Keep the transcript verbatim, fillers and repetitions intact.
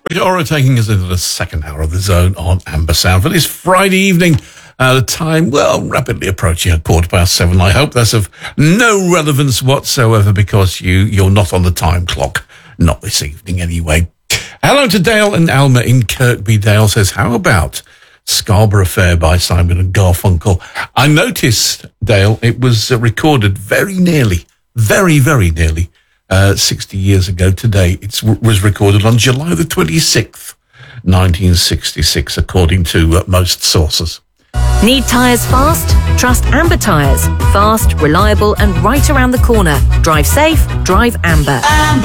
Aura taking us into the second hour of the Zone on Amber Sound for this Friday evening. Uh, the time, well, rapidly approaching a quarter past seven. I hope that's of no relevance whatsoever because you, you're not on the time clock. Not this evening anyway. Hello to Dale and Alma in Kirkby. Dale says, how about Scarborough Fair by Simon and Garfunkel? I noticed, Dale, it was uh, recorded very nearly, very, very nearly, uh, sixty years ago today. It w- was recorded on July the twenty-sixth, nineteen sixty-six, according to uh, most sources. Need tyres fast? Trust Amber Tyres. Fast, reliable and right around the corner. Drive safe, drive Amber. Amber.